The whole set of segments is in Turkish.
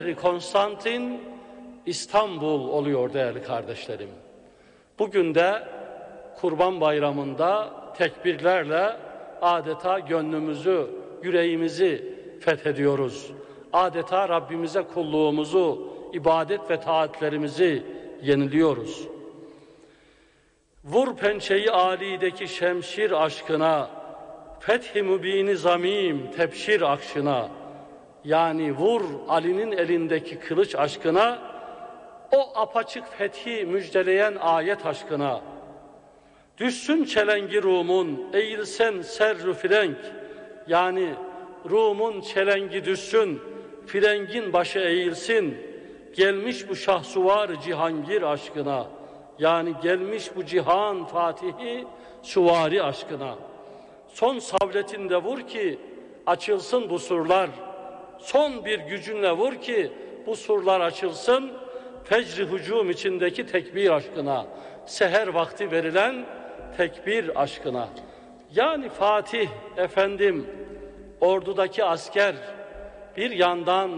Konstantin İstanbul oluyor değerli kardeşlerim. Bugün de Kurban Bayramı'nda tekbirlerle adeta gönlümüzü, yüreğimizi fethediyoruz. Adeta Rabbimize kulluğumuzu, ibadet ve taatlerimizi yeniliyoruz. Vur pençeyi âlideki şemşir aşkına, fethi mübini zamim tebşir akşına, yani vur Ali'nin elindeki kılıç aşkına, o apaçık fethi müjdeleyen ayet aşkına. Düşsün çelengi Rum'un, eğilsen serrü frenk, yani Rum'un çelengi düşsün, frengin başı eğilsin, gelmiş bu şahsuvar cihangir aşkına, yani gelmiş bu cihan fatihi süvari aşkına. Son savletinde vur ki açılsın bu surlar, son bir gücünle vur ki bu surlar açılsın, fecr-i hücum içindeki tekbir aşkına, seher vakti verilen tekbir aşkına. Yani Fatih efendim, ordudaki asker bir yandan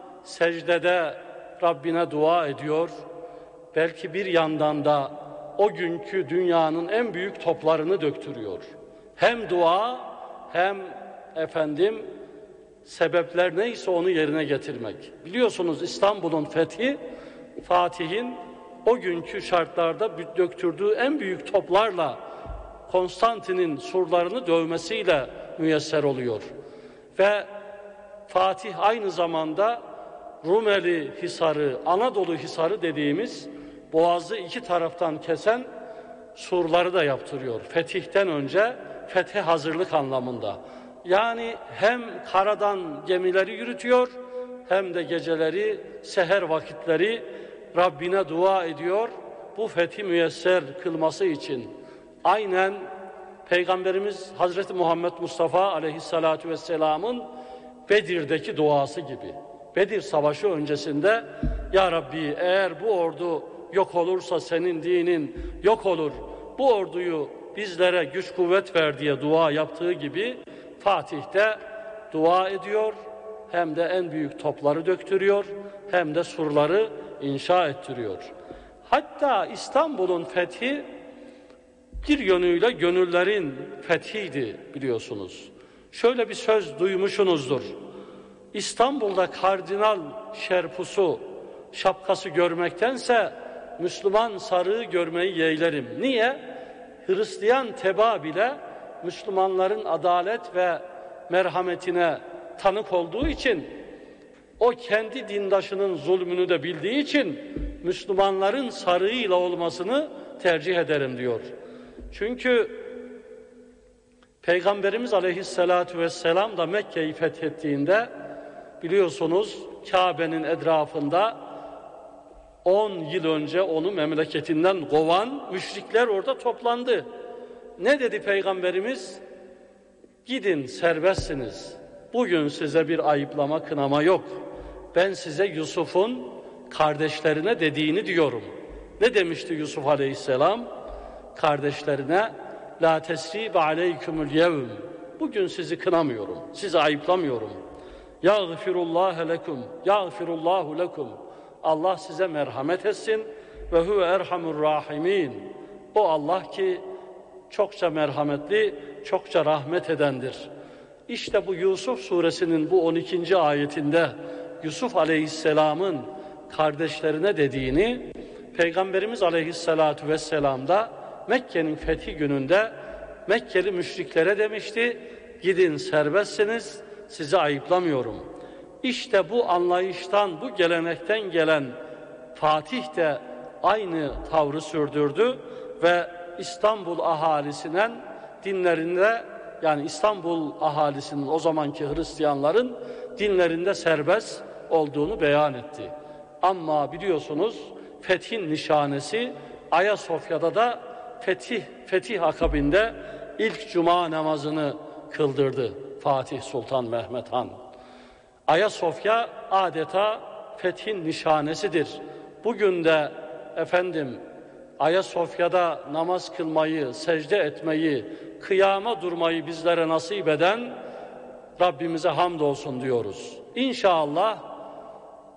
secdede Rabbine dua ediyor, belki bir yandan da o günkü dünyanın en büyük toplarını döktürüyor. Hem dua hem efendim sebepler neyse onu yerine getirmek. Biliyorsunuz İstanbul'un fethi, Fatih'in o günkü şartlarda döktürdüğü en büyük toplarla Konstantin'in surlarını dövmesiyle müyesser oluyor. Ve Fatih aynı zamanda Rumeli Hisarı, Anadolu Hisarı dediğimiz boğazı iki taraftan kesen surları da yaptırıyor. Fetihten önce fethe hazırlık anlamında. Yani hem karadan gemileri yürütüyor hem de geceleri, seher vakitleri Rabbine dua ediyor bu fethi müyesser kılması için. Aynen Peygamberimiz Hazreti Muhammed Mustafa Aleyhisselatü Vesselam'ın Bedir'deki duası gibi. Bedir Savaşı öncesinde Ya Rabbi eğer bu ordu yok olursa senin dinin yok olur. Bu orduyu bizlere güç kuvvet ver diye dua yaptığı gibi Fatih de dua ediyor, hem de en büyük topları döktürüyor, hem de surları inşa ettiriyor. Hatta İstanbul'un fethi bir yönüyle gönüllerin fethiydi biliyorsunuz. Şöyle bir söz duymuşsunuzdur. İstanbul'da kardinal şerpusu, şapkası görmektense Müslüman sarığı görmeyi yeğlerim. Niye? Hristiyan teba bile Müslümanların adalet ve merhametine tanık olduğu için, o kendi dindaşının zulmünü de bildiği için Müslümanların sarığıyla olmasını tercih ederim diyor. Çünkü Peygamberimiz Aleyhisselatü Vesselam da Mekke'yi fethettiğinde biliyorsunuz Kabe'nin etrafında 10 yıl önce onu memleketinden kovan müşrikler orada toplandı. Ne dedi Peygamberimiz? Gidin serbestsiniz. Bugün size bir ayıplama, kınama yok. Ben size Yusuf'un kardeşlerine dediğini diyorum. Ne demişti Yusuf Aleyhisselam? Kardeşlerine La tesribe aleykümül yevm. Bugün sizi kınamıyorum, sizi ayıplamıyorum. Yağfirullâhe lekum, yağfirullahu lekum. Allah size merhamet etsin ve huve erhamur rahimin. O Allah ki çokça merhametli, çokça rahmet edendir. İşte bu Yusuf suresinin bu 12. ayetinde Yusuf Aleyhisselam'ın kardeşlerine dediğini Peygamberimiz Aleyhisselatü Vesselam da Mekke'nin fethi gününde Mekkeli müşriklere demişti, gidin serbestsiniz, sizi ayıplamıyorum. İşte bu anlayıştan, bu gelenekten gelen Fatih de aynı tavrı sürdürdü ve İstanbul ahalisinin dinlerinde, yani İstanbul ahalisinin, o zamanki Hristiyanların dinlerinde serbest olduğunu beyan etti. Ama biliyorsunuz fethin nişanesi Ayasofya'da da fetih akabinde ilk cuma namazını kıldırdı Fatih Sultan Mehmet Han. Ayasofya adeta fethin nişanesidir. Bugün de efendim Ayasofya'da namaz kılmayı, secde etmeyi, kıyama durmayı bizlere nasip eden Rabbimize hamdolsun diyoruz. İnşallah